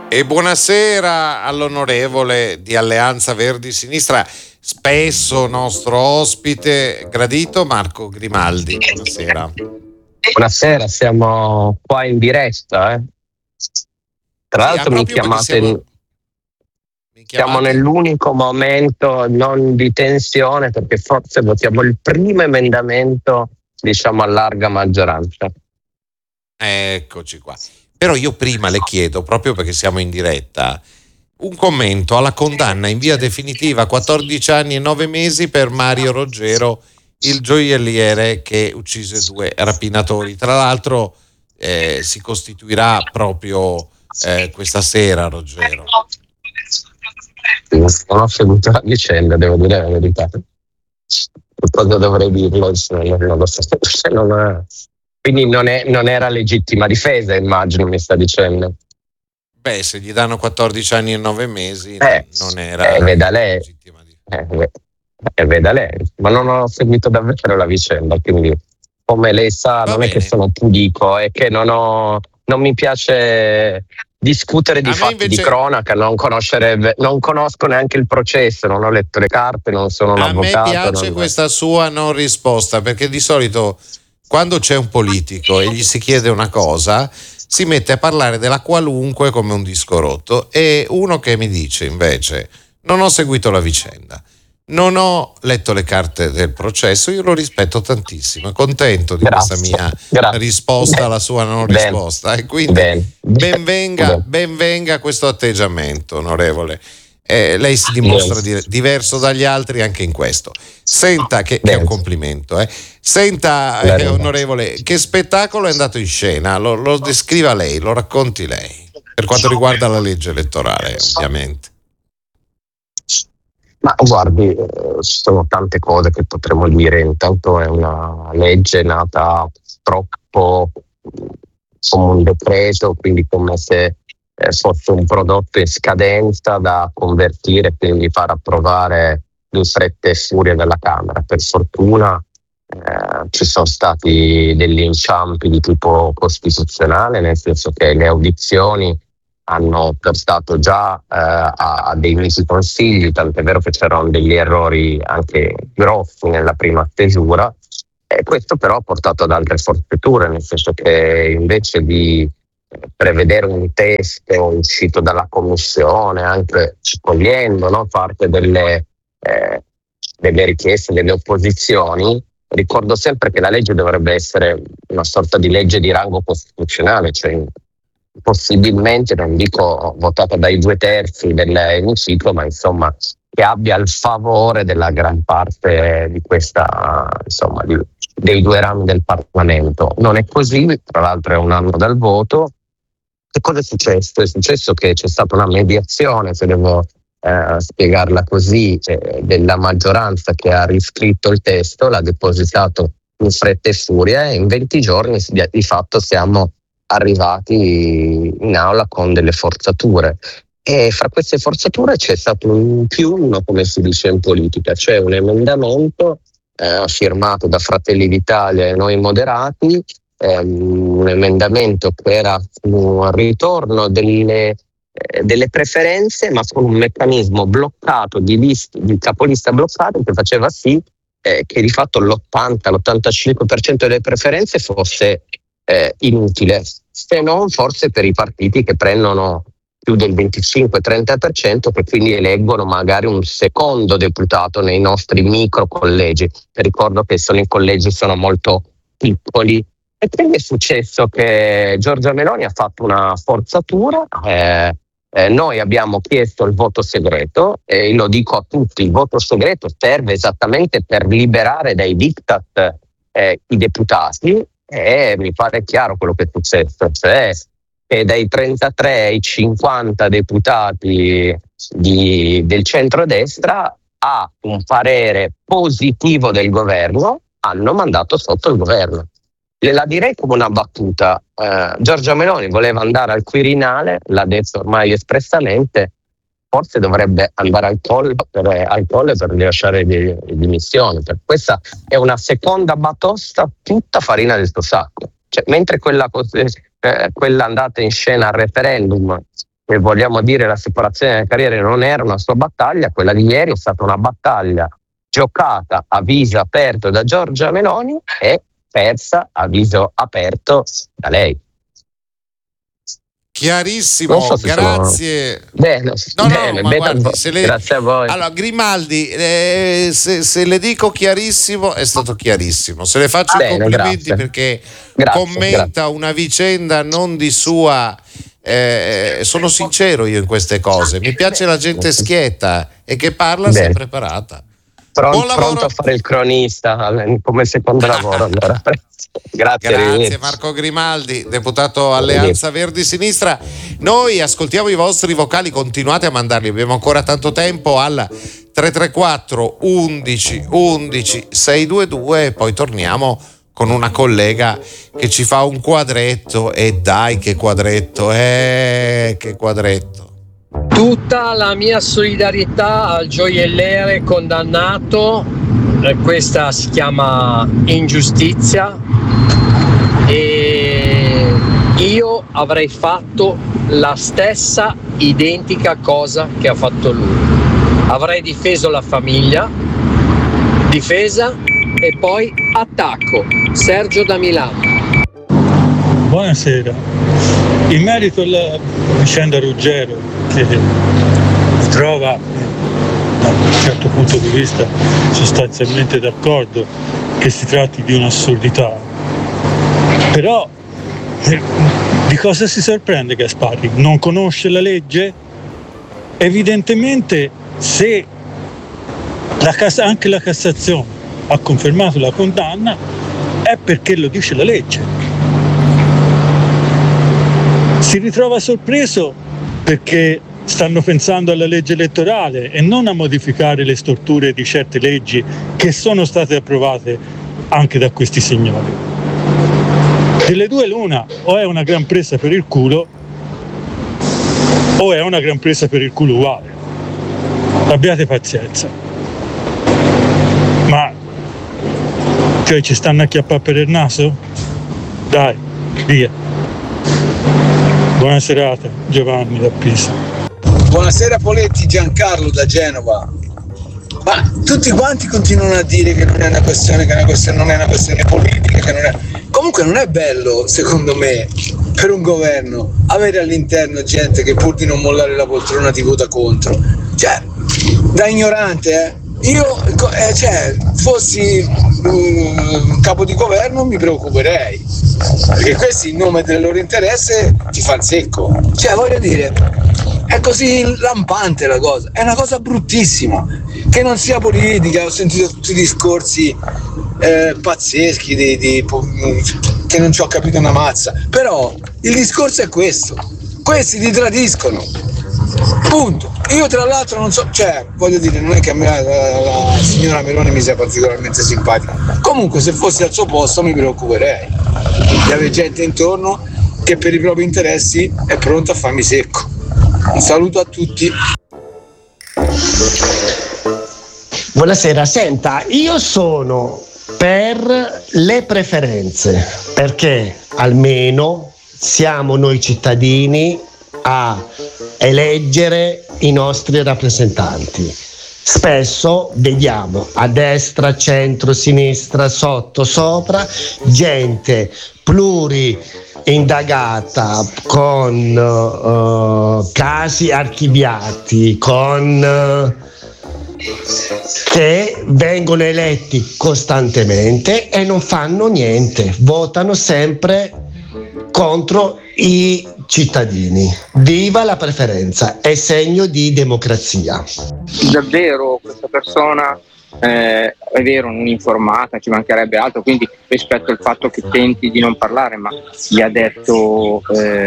E buonasera all'onorevole di Alleanza Verdi Sinistra, spesso nostro ospite gradito, Marco Grimaldi. Buonasera. Buonasera, siamo qua in diretta. Tra l'altro mi chiamate, siamo nell'unico momento non di tensione, perché forse votiamo il primo emendamento, diciamo, a larga maggioranza. Eccoci qua. Però io prima le chiedo, proprio perché siamo in diretta, un commento alla condanna in via definitiva a 14 anni e 9 mesi per Mario Roggero, il gioielliere che uccise 2 rapinatori. Tra l'altro si costituirà proprio questa sera Roggero. Non ho seguito la vicenda, devo dire la verità. Cosa dovrei dirlo? Non lo so. Quindi non era legittima difesa, immagino, mi sta dicendo. Beh, se gli danno 14 anni e 9 mesi non era veda lei. legittima difesa. Veda lei, ma non ho seguito davvero la vicenda, quindi come lei sa non è che sono pudico, è che non mi piace discutere di fatti invece, di cronaca, non conosco neanche il processo, non ho letto le carte, non sono un avvocato. A me piace questa sua non risposta, perché di solito quando c'è un politico e gli si chiede una cosa si mette a parlare della qualunque come un disco rotto, e uno che mi dice invece non ho seguito la vicenda, non ho letto le carte del processo, io lo rispetto tantissimo, è contento di questa mia risposta alla sua non risposta, e quindi benvenga questo atteggiamento, onorevole. Lei si dimostra diverso dagli altri anche in questo. Senta, che è un complimento. Senta, onorevole, che spettacolo è andato in scena? Lo descriva lei, lo racconti lei, per quanto riguarda la legge elettorale, ovviamente. Ma guardi, ci sono tante cose che potremmo dire. Intanto è una legge nata troppo come un decreto, quindi come se fosse un prodotto in scadenza da convertire, quindi far approvare in fretta e furia dalla Camera. Per fortuna ci sono stati degli inciampi di tipo costituzionale, nel senso che le audizioni hanno portato già a dei mesi consigli, tant'è vero che c'erano degli errori anche grossi nella prima stesura, e questo però ha portato ad altre forzature, nel senso che invece di prevedere un testo uscito dalla commissione, anche cogliendo parte delle richieste delle opposizioni, ricordo sempre che la legge dovrebbe essere una sorta di legge di rango costituzionale, cioè possibilmente, non dico votata dai 2/3 dell'emiciclo, ma insomma che abbia il favore della gran parte di questa, insomma, dei 2 rami del Parlamento. Non è così, tra l'altro è un anno dal voto. Che cosa è successo? È successo che c'è stata una mediazione, se devo spiegarla così, della maggioranza che ha riscritto il testo, l'ha depositato in fretta e furia, e in 20 giorni di fatto siamo arrivati in aula con delle forzature. E fra queste forzature c'è stato un +1, come si dice in politica, cioè un emendamento firmato da Fratelli d'Italia e Noi Moderati, un emendamento che era un ritorno delle preferenze, ma con un meccanismo bloccato di capolista bloccato, che faceva sì che di fatto l'80-85% delle preferenze fosse inutile, se non forse per i partiti che prendono più del 25-30%, che quindi eleggono magari un secondo deputato nei nostri micro collegi. Ricordo che i collegi sono molto piccoli, e quindi è successo che Giorgia Meloni ha fatto una forzatura. Noi abbiamo chiesto il voto segreto, e lo dico a tutti: il voto segreto serve esattamente per liberare dai diktat i deputati, e mi pare chiaro quello che è successo, cioè che dai 33 ai 50 deputati del centrodestra, a un parere positivo del governo, hanno mandato sotto il governo. La direi come una battuta. Giorgia Meloni voleva andare al Quirinale, l'ha detto ormai espressamente, forse dovrebbe andare al Colle per rilasciare le dimissioni. Questa è una seconda batosta tutta farina del suo sacco. Cioè, mentre quella andata in scena al referendum se vogliamo dire la separazione delle carriere non era una sua battaglia, quella di ieri è stata una battaglia giocata a viso aperto da Giorgia Meloni e persa a viso aperto da lei. Chiarissimo, So grazie. Bene, Ma guardi, grazie a voi. Allora, Grimaldi, se le dico chiarissimo, è stato chiarissimo. Se le faccio i complimenti, perché commenta una vicenda non di sua. Sono sincero io in queste cose. Mi piace la gente schietta e che parla se è preparata. Pronto a fare il cronista come secondo lavoro. Allora. Grazie Marco Grimaldi, deputato Alleanza Verdi Sinistra. Noi ascoltiamo i vostri vocali, continuate a mandarli, abbiamo ancora tanto tempo, al 334 11 11 622 e poi torniamo con una collega che ci fa un quadretto. E dai, che quadretto, che quadretto. Tutta la mia solidarietà al gioielliere condannato, questa si chiama ingiustizia, e io avrei fatto la stessa identica cosa che ha fatto lui. Avrei difeso la famiglia, difesa e poi attacco. Sergio da Milano. Buonasera. In merito alla vicenda Ruggero, che mi trova da un certo punto di vista sostanzialmente d'accordo che si tratti di un'assurdità, però di cosa si sorprende Gasparri? Non conosce la legge? Evidentemente, se anche la Cassazione ha confermato la condanna, è perché lo dice la legge. Si ritrova sorpreso perché stanno pensando alla legge elettorale e non a modificare le storture di certe leggi che sono state approvate anche da questi signori. Delle due l'una, o è una gran presa per il culo o è una gran presa per il culo uguale. Abbiate pazienza. Ma cioè ci stanno a chiappare per il naso? Dai, via. Buona serata, Giovanni da Pisa. Buonasera Poletti, Giancarlo da Genova. Ma tutti quanti continuano a dire che non è una questione, non è una questione politica, che non è. Comunque non è bello, secondo me, per un governo avere all'interno gente che pur di non mollare la poltrona ti vota contro. Cioè, da ignorante, io fossi capo di governo mi preoccuperei, perché questi in nome del loro interesse ti fa il secco. Cioè, voglio dire, è così lampante la cosa, è una cosa bruttissima. Che non sia politica, ho sentito tutti i discorsi pazzeschi che non ci ho capito una mazza, però il discorso è questo: questi ti tradiscono, punto. Io tra l'altro non so, voglio dire, non è che a me la signora Meloni mi sia particolarmente simpatica, comunque se fossi al suo posto mi preoccuperei di avere gente intorno che per i propri interessi è pronta a farmi secco. Un saluto a tutti. Buonasera, senta, io sono per le preferenze, perché almeno siamo noi cittadini a eleggere i nostri rappresentanti. Spesso vediamo a destra, centro, sinistra, sotto, sopra, gente pluri-indagata, con casi archiviati, che vengono eletti costantemente e non fanno niente, votano sempre contro i cittadini. Viva la preferenza, è segno di democrazia. Davvero questa persona è vero, non informata, ci mancherebbe altro, quindi rispetto al fatto che tenti di non parlare, ma gli ha detto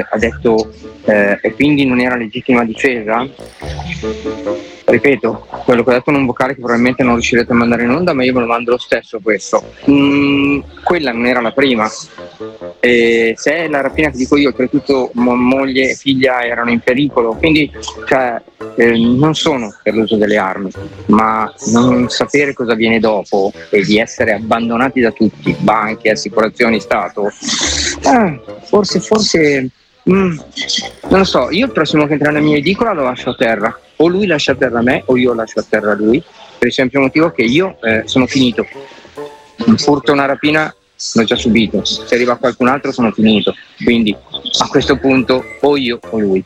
e quindi non era legittima difesa? Ripeto, quello che ho detto in un vocale che probabilmente non riuscirete a mandare in onda, ma io ve lo mando lo stesso questo. Quella non era la prima. Se è la rapina che dico io, oltretutto moglie e figlia erano in pericolo, quindi non sono per l'uso delle armi, ma non sapere cosa viene dopo e di essere abbandonati da tutti, banche, assicurazioni, Stato, forse Non lo so, io il prossimo che entra nella mia edicola lo lascio a terra, o lui lascia a terra me o io lascio a terra lui, per il semplice motivo che io sono finito. Un furto e una rapina l'ho già subito, se arriva qualcun altro sono finito, quindi a questo punto o io o lui.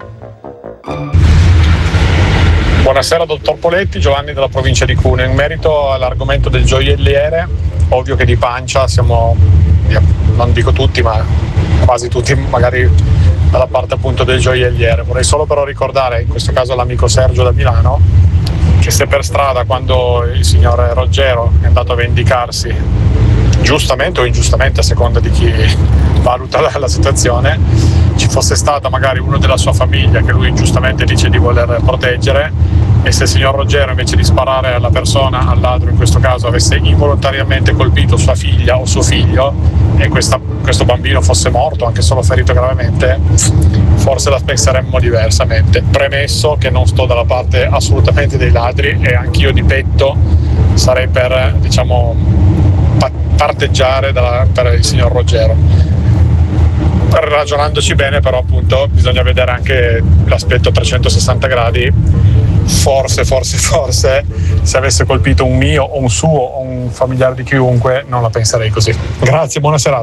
Buonasera dottor Poletti, Giovanni della provincia di Cuneo. In merito all'argomento del gioielliere, ovvio che di pancia siamo, non dico tutti ma quasi tutti magari dalla parte appunto del gioielliere. Vorrei solo però ricordare in questo caso l'amico Sergio da Milano che se per strada, quando il signor Ruggero è andato a vendicarsi, giustamente o ingiustamente a seconda di chi valuta la situazione, ci fosse stata magari uno della sua famiglia che lui giustamente dice di voler proteggere, e se il signor Ruggero invece di sparare alla persona, al ladro in questo caso, avesse involontariamente colpito sua figlia o suo figlio e questo bambino fosse morto, anche solo ferito gravemente, forse la penseremmo diversamente. Premesso che non sto dalla parte assolutamente dei ladri e anch'io di petto sarei per, parteggiare per il signor Ruggero. Ragionandoci bene però appunto bisogna vedere anche l'aspetto a 360 gradi. Forse se avesse colpito un mio o un suo o un familiare di chiunque non la penserei così. Grazie, buona serata.